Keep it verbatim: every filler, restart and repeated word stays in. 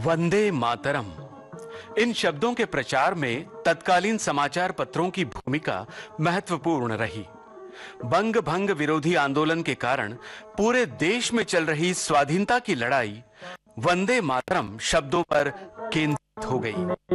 वंदे मातरम। इन शब्दों के प्रचार में तत्कालीन समाचार पत्रों की भूमिका महत्वपूर्ण रही। बंग भंग विरोधी आंदोलन के कारण पूरे देश में चल रही स्वाधीनता की लड़ाई वंदे मातरम शब्दों पर केंद्रित हो गई।